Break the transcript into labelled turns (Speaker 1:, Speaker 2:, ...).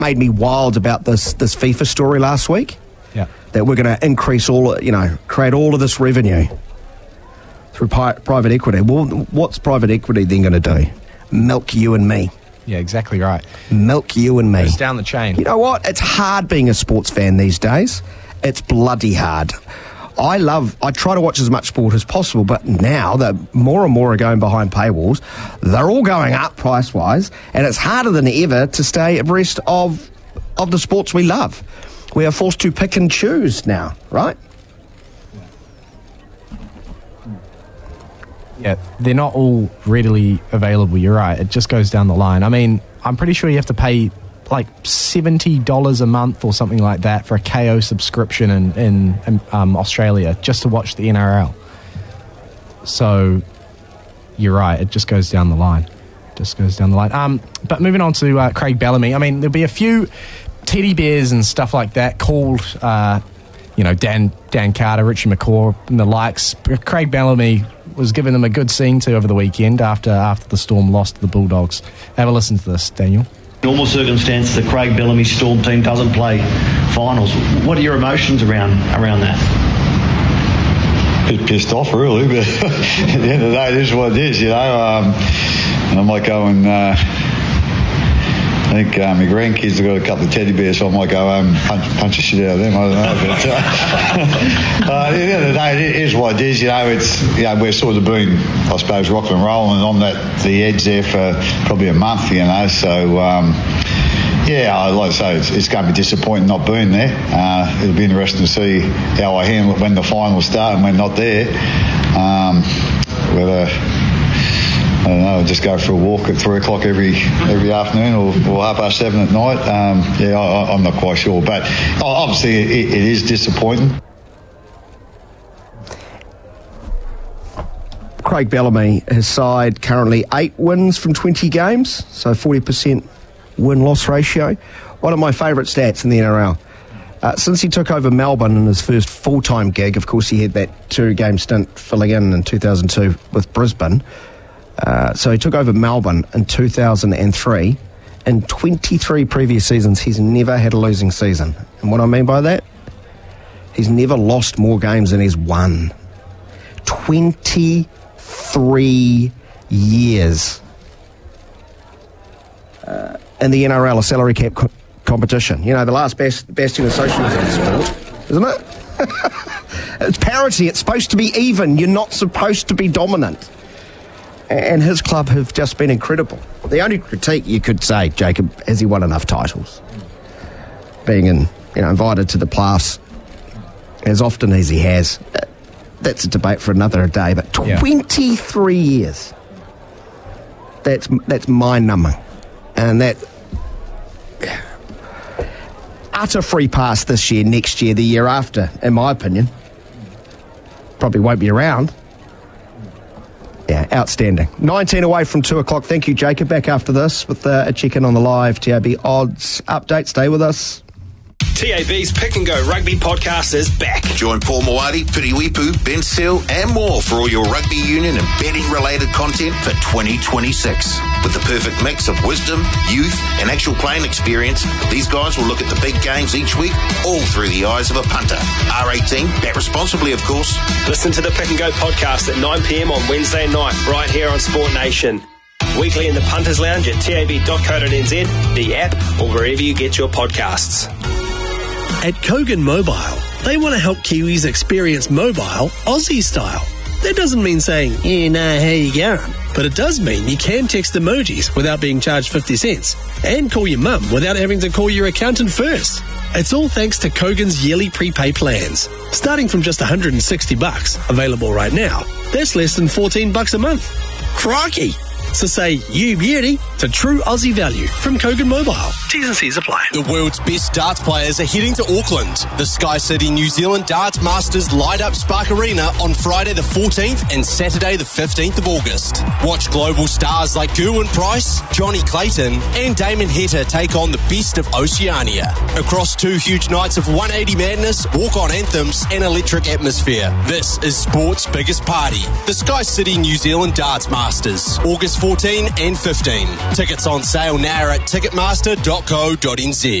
Speaker 1: made me wild about this FIFA story last week.
Speaker 2: Yeah.
Speaker 1: That we're going to increase create all of this revenue through private equity. Well, what's private equity then going to do? Milk you and me.
Speaker 2: Yeah, exactly right.
Speaker 1: Milk you and me.
Speaker 2: Goes down the chain.
Speaker 1: You know what? It's hard being a sports fan these days. It's bloody hard. I try to watch as much sport as possible, but now that more and more are going behind paywalls, they're all going up price-wise, and it's harder than ever to stay abreast of the sports we love. We are forced to pick and choose now, right?
Speaker 2: Yeah, they're not all readily available, you're right. It just goes down the line. I mean, I'm pretty sure you have to pay like $70 a month or something like that for a KO subscription in Australia just to watch the NRL. So, you're right, it just goes down the line. But moving on to Craig Bellamy, I mean, there'll be a few teddy bears and stuff like that called, Dan Carter, Richie McCaw and the likes. Craig Bellamy was giving them a good scene to over the weekend after the Storm lost to the Bulldogs. Have a listen to this, Daniel.
Speaker 3: Normal circumstance, the Craig Bellamy Storm team doesn't play finals. What are your emotions around that?
Speaker 4: A bit pissed off, really, but at the end of the day, it is what it is, And I might go and I think my grandkids have got a couple of teddy bears, so I might go home and punch the shit out of them. I don't know. But at the end of the day, it is what it is. It's we're sort of been, I suppose, rocking and rolling on the edge there for probably a month. So I'd like to say it's going to be disappointing not being there. It'll be interesting to see how I handle it when the finals start and when not there. Whether I don't know, just go for a walk at 3 o'clock every afternoon or 7:30 at night. I'm not quite sure. But obviously it is disappointing.
Speaker 1: Craig Bellamy, his side currently 8 wins from 20 games, so 40% win-loss ratio. One of my favourite stats in the NRL. Since he took over Melbourne in his first full-time gig, of course he had that 2-game stint filling in 2002 with Brisbane. So he took over Melbourne in 2003. In 23 previous seasons, he's never had a losing season. And what I mean by that, he's never lost more games than he's won. 23 years. In the NRL, a salary cap competition. The last bastion of socialism in sport, isn't it? It's parity. It's supposed to be even. You're not supposed to be dominant. And his club have just been incredible. The only critique you could say, Jacob, has he won enough titles? Being invited to the playoffs as often as he has. That's a debate for another day, but 23 years. That's mind-numbing. And that utter free pass this year, next year, the year after, in my opinion. Probably won't be around. Yeah, outstanding. 19 away from 2 o'clock. Thank you, Jacob. Back after this with a check-in on the live TAB odds update. Stay with us.
Speaker 5: TAB's Pick and Go Rugby podcast is back.
Speaker 6: Join Paul Moati, Piriwipu, Ben Seal and more for all your rugby union and betting-related content for 2026. With the perfect mix of wisdom, youth and actual playing experience, these guys will look at the big games each week, all through the eyes of a punter. R18, bet responsibly, of course.
Speaker 5: Listen to the Pick and Go podcast at 9 p.m. on Wednesday night, right here on Sport Nation. Weekly in the Punters Lounge at tab.co.nz, the app, or wherever you get your podcasts.
Speaker 7: At Kogan Mobile, they want to help Kiwis experience mobile Aussie style. That doesn't mean saying, how you going? But it does mean you can text emojis without being charged 50 cents and call your mum without having to call your accountant first. It's all thanks to Kogan's yearly prepay plans. Starting from just $160, available right now, that's less than $14 a month. Crikey! So say you beauty to true Aussie value from Kogan Mobile. T's and C's apply.
Speaker 8: The world's best darts players are heading to Auckland. The Sky City New Zealand Darts Masters light up Spark Arena on Friday the 14th and Saturday the 15th of August. Watch global stars like Gerwyn Price, Johnny Clayton and Damon Heta take on the best of Oceania. Across 2 huge nights of 180 madness, walk-on anthems and electric atmosphere. This is sport's biggest party. The Sky City New Zealand Darts Masters. August 14 and 15. Tickets on sale now at ticketmaster.co.nz.